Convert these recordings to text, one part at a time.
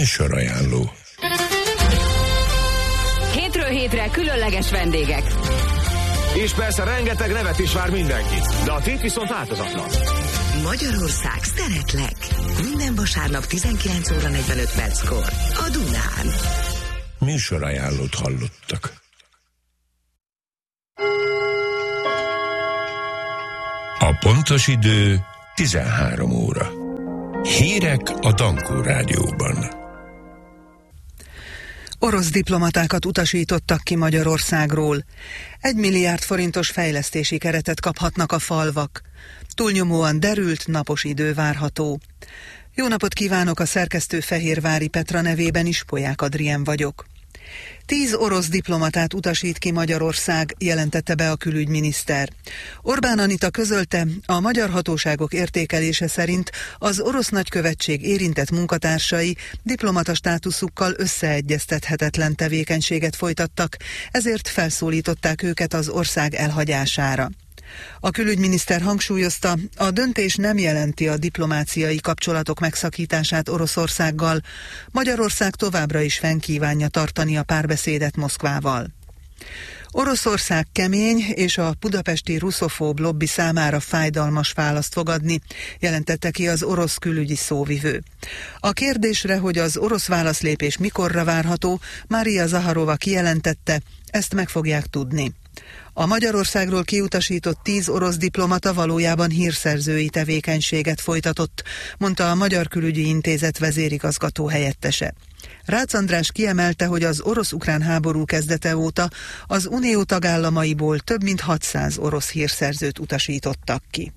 Műsorajánló. Hétről hétre különleges vendégek. És persze rengeteg nevet is vár mindenki. De a tét viszont változatlan. Magyarország szeretlek. Minden vasárnap 19 óra 45 perckor. A Dunán. Műsorajánlót hallottak. A pontos idő 13 óra. Hírek a Dankó Rádióban. Orosz diplomatákat utasítottak ki Magyarországról. 1 milliárd forintos fejlesztési keretet kaphatnak a falvak. Túlnyomóan derült, napos idő várható. Jó napot kívánok, a szerkesztő Fehérvári Petra nevében is, Polyák Adrien vagyok. 10 orosz diplomatát utasít ki Magyarország, jelentette be a külügyminiszter. Orbán Anita közölte, a magyar hatóságok értékelése szerint az orosz nagykövetség érintett munkatársai diplomata státuszukkal összeegyeztethetetlen tevékenységet folytattak, ezért felszólították őket az ország elhagyására. A külügyminiszter hangsúlyozta, a döntés nem jelenti a diplomáciai kapcsolatok megszakítását Oroszországgal, Magyarország továbbra is fenn kívánja tartani a párbeszédet Moszkvával. Oroszország kemény és a budapesti russzofób lobby számára fájdalmas választ fog adni, jelentette ki az orosz külügyi szóvivő. A kérdésre, hogy az orosz válaszlépés mikorra várható, Mária Zaharova kijelentette, ezt meg fogják tudni. A Magyarországról kiutasított 10 orosz diplomata valójában hírszerzői tevékenységet folytatott, mondta a Magyar Külügyi Intézet vezérigazgató helyettese. Rácz András kiemelte, hogy az orosz-ukrán háború kezdete óta az unió tagállamaiból több mint 600 orosz hírszerzőt utasítottak ki.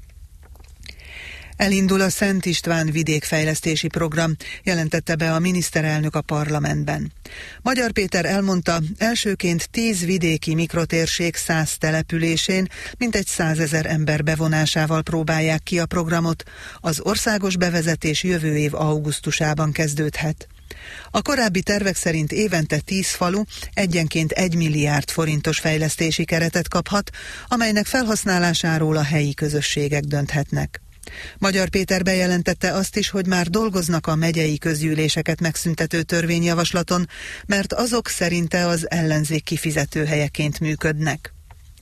Elindul a Szent István vidékfejlesztési program, jelentette be a miniszterelnök a parlamentben. Magyar Péter elmondta, elsőként 10 vidéki mikrotérség 100 településén mintegy 100 000 ember bevonásával próbálják ki a programot. Az országos bevezetés jövő év augusztusában kezdődhet. A korábbi tervek szerint évente 10 falu egyenként 1 milliárd forintos fejlesztési keretet kaphat, amelynek felhasználásáról a helyi közösségek dönthetnek. Magyar Péter bejelentette azt is, hogy már dolgoznak a megyei közgyűléseket megszüntető törvényjavaslaton, mert azok szerinte az ellenzék kifizetőhelyeként működnek.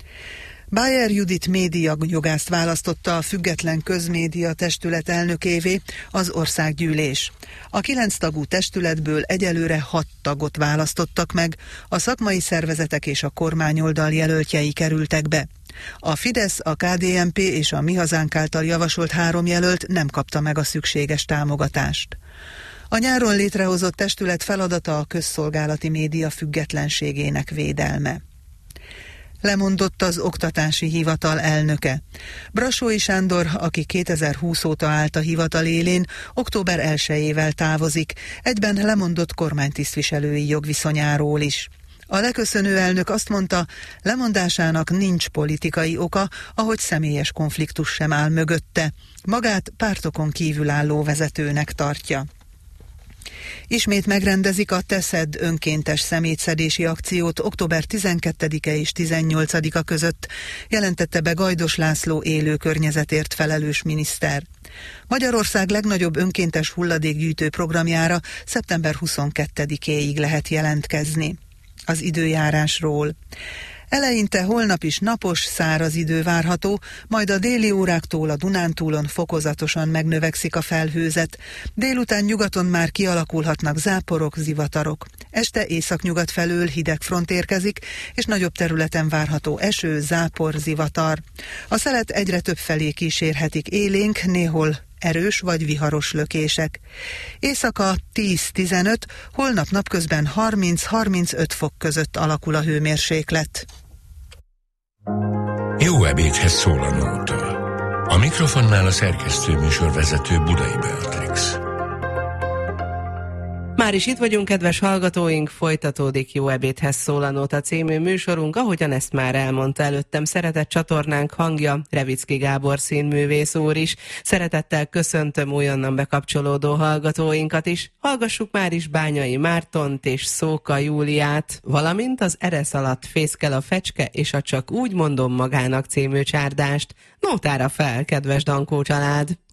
Bájer Judit médiajogászt választotta a független közmédia testület elnökévé az országgyűlés. A 9 tagú testületből egyelőre 6 tagot választottak meg, a szakmai szervezetek és a kormányoldal jelöltjei kerültek be. A Fidesz, a KDNP és a Mi Hazánk által javasolt 3 jelölt nem kapta meg a szükséges támogatást. A nyáron létrehozott testület feladata a közszolgálati média függetlenségének védelme. Lemondott az Oktatási Hivatal elnöke. Brassói Sándor, aki 2020 óta állt a hivatal élén, október 1-ével távozik, egyben lemondott kormánytisztviselői jogviszonyáról is. A leköszönő elnök azt mondta, lemondásának nincs politikai oka, ahogy személyes konfliktus sem áll mögötte. Magát pártokon kívülálló vezetőnek tartja. Ismét megrendezik a Teszed önkéntes szemétszedési akciót október 12-e és 18-a között, jelentette be Gajdos László élő környezetért felelős miniszter. Magyarország legnagyobb önkéntes hulladékgyűjtő programjára szeptember 22-éig lehet jelentkezni. Az időjárásról. Eleinte holnap is napos, száraz idő várható, majd a déli óráktól a Dunántúlon fokozatosan megnövekszik a felhőzet. Délután nyugaton már kialakulhatnak záporok, zivatarok. Este északnyugat felől hideg front érkezik, és nagyobb területen várható eső, zápor, zivatar. A szelet egyre több felé kísérhetik élénk, néhol erős vagy viharos lökések. Éjszaka 10-15, holnap napközben 30-35 fok között alakul a hőmérséklet. Jó ebédhez szól a nóta. A mikrofonnál a szerkesztő műsorvezető Budai Beatrix. Már is itt vagyunk, kedves hallgatóink, folytatódik Jó ebédhez szól a nóta című műsorunk, ahogyan ezt már elmondta előttem szeretett csatornánk hangja, Revicki Gábor színművész úr is. Szeretettel köszöntöm újonnan bekapcsolódó hallgatóinkat is. Hallgassuk már is Bányai Mártont és Szóka Júliát, valamint az Eresz alatt fészkel a fecske és a Csak úgy mondom magának című csárdást. Nótára fel, kedves Dankó család!